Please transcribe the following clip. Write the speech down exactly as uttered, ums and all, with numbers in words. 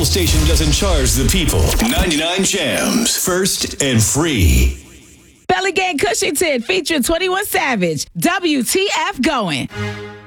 local station doesn't charge the people. ninety-nine Jams. First and free. Belly Gang Cushington featuring twenty-one Savage. W T F going.